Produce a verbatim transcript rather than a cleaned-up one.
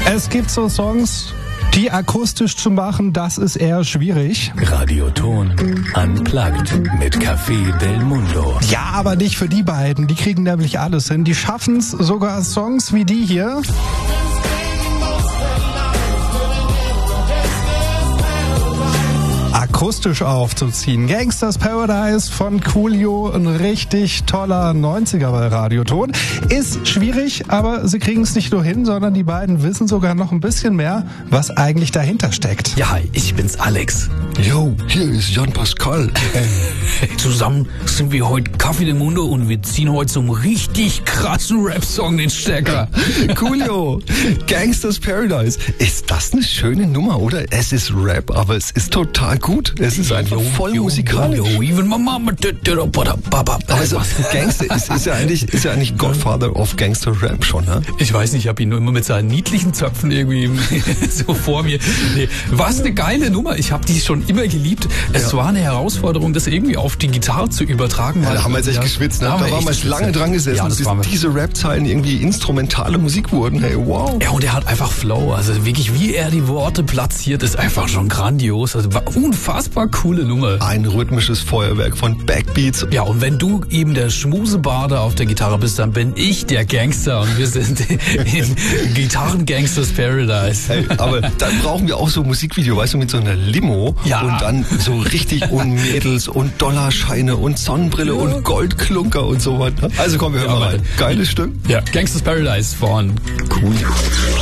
Es gibt so Songs, die akustisch zu machen, das ist eher schwierig. Radioton Unplugged mit Café Del Mundo. Ja, aber nicht für die beiden. Die kriegen nämlich alles hin. Die schaffen es sogar, Songs wie die hier akustisch aufzuziehen. Gangsters Paradise von Coolio, ein richtig toller neunziger bei Radioton. Ist schwierig, aber sie kriegen es nicht nur hin, sondern die beiden wissen sogar noch ein bisschen mehr, was eigentlich dahinter steckt. Ja, hi, ich bin's Alex. Yo, hier ist Jan Pascal. Hey, zusammen sind wir heute Café Del Mundo und wir ziehen heute so einen richtig krassen Rap-Song den Stecker. Coolio, Gangsters Paradise. Ist das eine schöne Nummer, oder? Es ist Rap, aber es ist total gut. Es ist einfach voll musikalisch. Yo, yo, even my mama. Also Gangster ist, ist ja eigentlich ist ja eigentlich Godfather of Gangster Rap schon, ne? Ich weiß nicht, ich habe ihn nur immer mit seinen niedlichen Zöpfen irgendwie so vor mir. Nee, was eine geile Nummer. Ich habe die schon immer geliebt. Es ja. war eine Herausforderung, das irgendwie auf die Gitarre zu übertragen. Ja, da haben wir jetzt echt ja, geschwitzt, ne? Da, da waren wir lange dran gesessen, ja, bis diese Rap-Zeilen irgendwie instrumentale Musik wurden. Hey, wow. Ja, und er hat einfach Flow. Also wirklich, wie er die Worte platziert, ist einfach schon grandios. Also war unfassbar coole Nummer. Ein rhythmisches Feuerwerk von Backbeats. Ja, und wenn du eben der Schmusebader auf der Gitarre bist, dann bin ich der Gangster und wir sind in Gitarren-Gangsters Paradise. Hey, aber dann brauchen wir auch so ein Musikvideo, weißt du, mit so einer Limo ja. und dann so richtig und Mädels und Dollarscheine und Sonnenbrille ja. und Goldklunker und so weiter. Also komm, wir hören ja, mal rein. Geiles Stück. Ja, Gangsters Paradise von Cool.